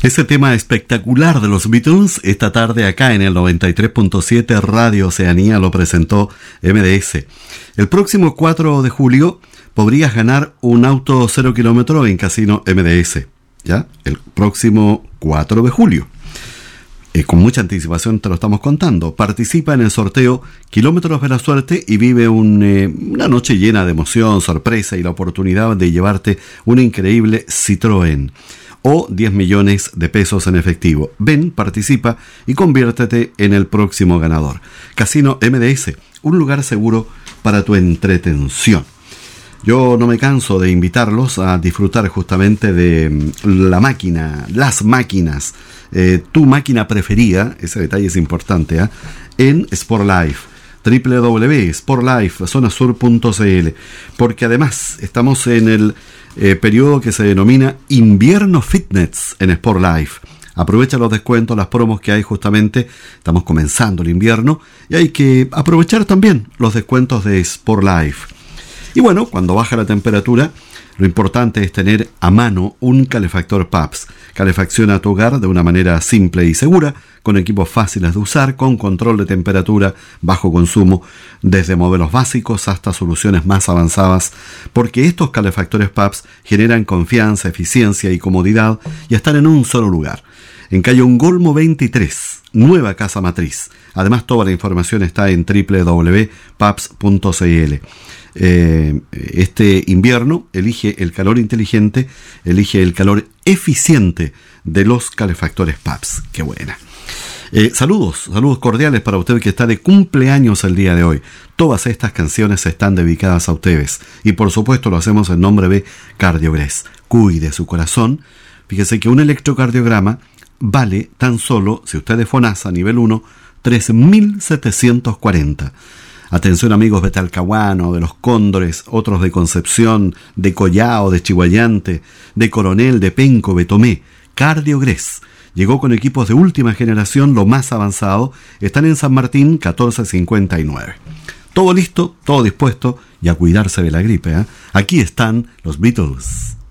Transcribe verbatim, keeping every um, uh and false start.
Ese tema espectacular de los Beatles, esta tarde acá en el noventa y tres punto siete Radio Oceanía lo presentó M D S. El próximo cuatro de julio podrías ganar un auto cero kilómetro en Casino M D S, ¿ya? El próximo cuatro de julio. Eh, con mucha anticipación te lo estamos contando. Participa en el sorteo Kilómetros de la Suerte y vive un, eh, una noche llena de emoción, sorpresa y la oportunidad de llevarte un increíble Citroën o diez millones de pesos en efectivo. Ven, participa y conviértete en el próximo ganador. Casino M D S, un lugar seguro para tu entretención. Yo no me canso de invitarlos a disfrutar justamente de la máquina, las máquinas, eh, tu máquina preferida, ese detalle es importante, ¿eh? en Sportlife, doble u doble u doble u punto sportlife zona sur punto c l, porque además estamos en el eh, periodo que se denomina Invierno Fitness en Sportlife. Aprovecha los descuentos, las promos que hay justamente, estamos comenzando el invierno y hay que aprovechar también los descuentos de Sportlife. Y bueno, cuando baja la temperatura, lo importante es tener a mano un calefactor P A P S. Calefacciona tu hogar de una manera simple y segura, con equipos fáciles de usar, con control de temperatura, bajo consumo, desde modelos básicos hasta soluciones más avanzadas, porque estos calefactores P A P S generan confianza, eficiencia y comodidad y están en un solo lugar. En calle Ongolmo veintitrés, nueva casa matriz. Además, toda la información está en doble u doble u doble u punto paps punto c l. Eh, este invierno elige el calor inteligente, elige el calor eficiente de los calefactores P A P S. ¡Qué buena! Eh, saludos, saludos cordiales para usted que está de cumpleaños el día de hoy. Todas estas canciones están dedicadas a ustedes y por supuesto lo hacemos en nombre de Cardiogrés. Cuide su corazón. Fíjese que un electrocardiograma vale tan solo, si usted es FONASA nivel uno, tres mil setecientos cuarenta. Atención amigos de Talcahuano, de Los Cóndores, otros de Concepción, de Collao, de Chihuayante, de Coronel, de Penco, de Tomé. Cardiogrés llegó con equipos de última generación, lo más avanzado. Están en San Martín catorce cincuenta y nueve. Todo listo, todo dispuesto y a cuidarse de la gripe, ¿eh? Aquí están los Beatles.